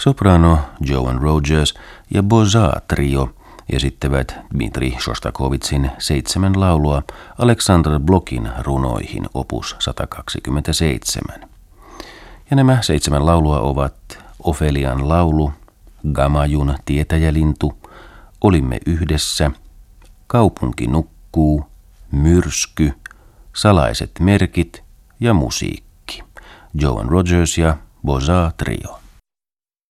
Soprano Joan Rogers ja Beaux-Arts Trio esittävät Dmitri Šostakovičin 7 laulua Aleksandr Blokin runoihin opus 127. Ja nämä 7 laulua ovat Ofelian laulu, Gamajun tietäjälintu, Olimme yhdessä, Kaupunki nukkuu, Myrsky, Salaiset merkit ja Musiikki. Joan Rogers ja Beaux-Arts Trio.